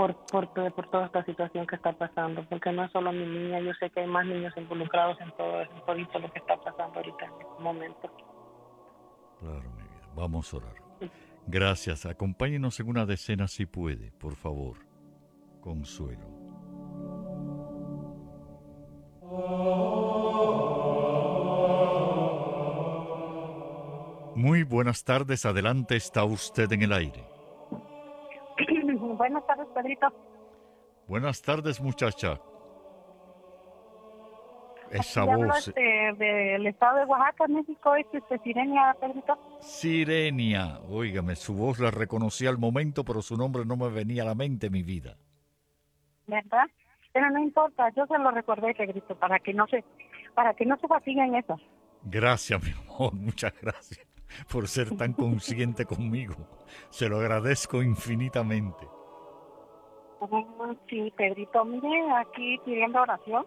por toda esta situación que está pasando, porque no es solo mi niña, yo sé que hay más niños involucrados en todo esto lo que está pasando ahorita en este momento. Claro, mi vida. Vamos a orar. Gracias. Acompáñenos en una decena si puede, por favor. Consuelo. Muy buenas tardes. Adelante, está usted en el aire. Buenas tardes, Pedrito. Buenas tardes, muchacha. Esa Aquí hablo voz. del estado de Oaxaca, México, es Sirenia, Pedrito. Sirenia. Óigame, su voz la reconocí al momento, pero su nombre no me venía a la mente, mi vida. ¿Verdad? Pero no importa, yo se lo recordé, Pedrito, para que no se fatigue en eso. Gracias, mi amor. Muchas gracias por ser tan consciente conmigo. Se lo agradezco infinitamente. Sí, Pedrito, mire, aquí pidiendo oración,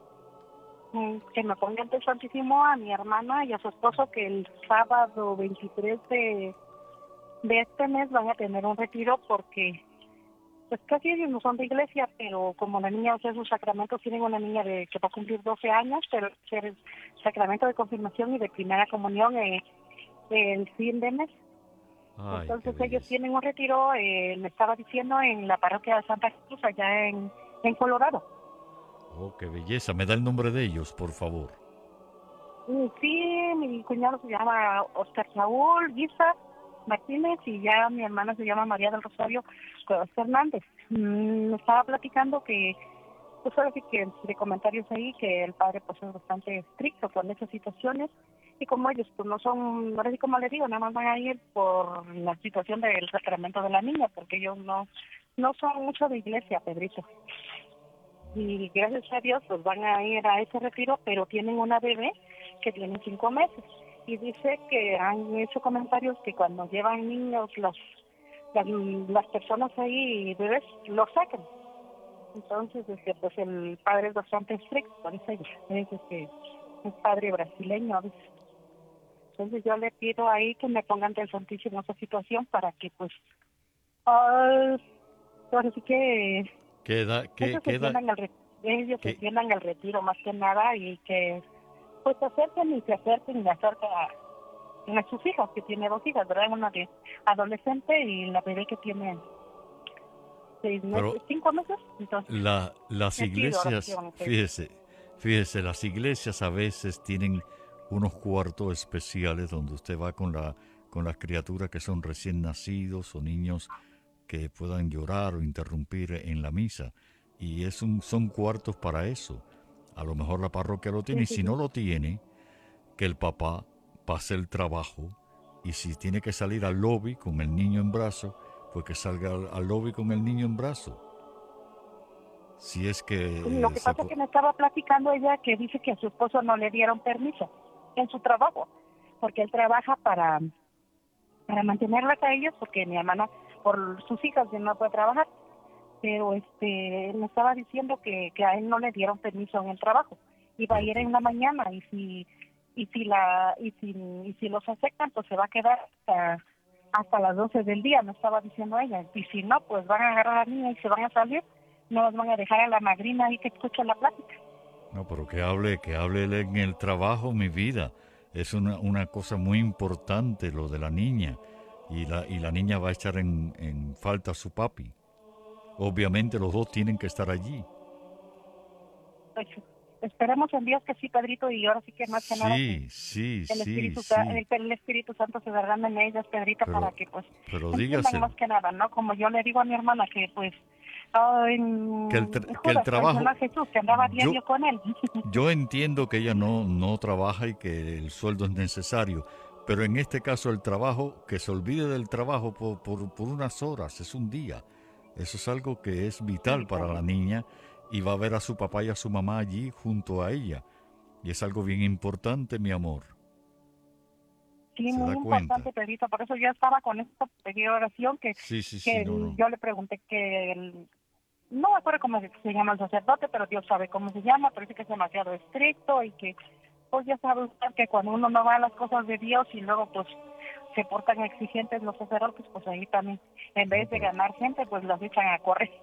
que me ponga ante el Santísimo a mi hermana y a su esposo, que el sábado 23 de este mes van a tener un retiro, porque pues casi ellos no son de iglesia, pero como la niña usa sus sacramentos, tienen una niña que va a cumplir 12 años, pero hacer el sacramento de confirmación y de primera comunión el fin de mes. Ay, Entonces qué ellos belleza. tienen un retiro, me estaba diciendo, en la parroquia de Santa Cruz, allá en Colorado. Oh, qué belleza. ¿Me da el nombre de ellos, por favor? Sí, mi cuñado se llama Oscar Saúl Guisa Martínez y ya mi hermana se llama María del Rosario Cuevas Fernández. Me estaba platicando que, pues ahora sí que de comentarios ahí, que el padre pues es bastante estricto con esas situaciones, y como ellos pues no son, ahora sí como les digo, nada más van a ir por la situación del sacramento de la niña, porque ellos no son mucho de iglesia, Pedrito. Y gracias a Dios pues van a ir a ese retiro, pero tienen una bebé que tiene 5 meses. Y dice que han hecho comentarios que cuando llevan niños las personas ahí, bebés, los sacan. Entonces, pues el padre es bastante estricto, por eso es padre brasileño a veces. Entonces yo le pido ahí que me pongan del Santísimo esa situación para que pues, ah, ahora sí que Queda, ellos se queda, entiendan ellos se que, entiendan el retiro más que nada, y que pues se acerquen y acerquen a sus hijas, que tiene 2 hijas, ¿verdad? Una de adolescente y la bebé que tiene 6 pero meses, 5 meses. Entonces las le pido iglesias, oración. fíjese, las iglesias a veces tienen unos cuartos especiales donde usted va con las criaturas que son recién nacidos o niños que puedan llorar o interrumpir en la misa. Y son cuartos para eso. A lo mejor la parroquia lo tiene Sí, y sí, si no sí. lo tiene, que el papá pase el trabajo y si tiene que salir al lobby con el niño en brazo, pues que salga al lobby con el niño en brazo. Si es Lo que que pasa es que me estaba platicando ella que dice que a su esposo no le dieron permiso en su trabajo, porque él trabaja para mantenerlas a ellos, porque mi hermana, por sus hijas, ya no puede trabajar. Pero él me estaba diciendo que a él no le dieron permiso en el trabajo. Iba a pero ir por, en la mañana, y si los aceptan, pues se va a quedar hasta las 12 del día, me estaba diciendo ella. Y si no, pues van a agarrar a la niña y se van a salir, no los van a dejar a la madrina ahí que escuche la plática. no, pero que hable él en el trabajo, mi vida. Es una cosa muy importante lo de la niña. Y la niña va a echar en falta a su papi. Obviamente los dos tienen que estar allí. Pues esperemos en Dios que sí, Pedrito, y ahora sí que más que nada que Sí, sí, el sí, Espíritu sí. el Espíritu Santo se derrame en ellas, Pedrito, para Pero, que pues pero entiendan más dígaselo. que nada, ¿no? Como yo le digo a mi hermana que pues Que el Judas traicionó trabajo, a Jesús, que andaba yo, diario con él. yo entiendo que ella no trabaja y que el sueldo es necesario, pero en este caso el trabajo, que se olvide del trabajo por unas horas, es un día. Eso es algo que es vital Sí, para la Pedrito. niña y va a ver a su papá y a su mamá allí junto a ella. Y es algo bien importante, mi amor. Sí, ¿Se muy da cuenta? importante, Pedrito. Por eso yo estaba con esta pequeña oración Sí, sí, sí, no, no. yo le pregunté no me acuerdo cómo se llama el sacerdote, pero Dios sabe cómo se llama, pero dice que es demasiado estricto y que, pues ya sabe usted que cuando uno no va a las cosas de Dios y luego pues se portan exigentes los sacerdotes, pues ahí también, en No, vez de ganar gente, pues los echan a correr.